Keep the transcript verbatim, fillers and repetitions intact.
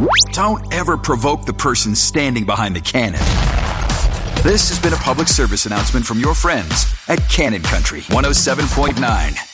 Don't ever provoke the person standing behind the cannon. This has been a public service announcement from your friends at Cannon Country one oh seven point nine.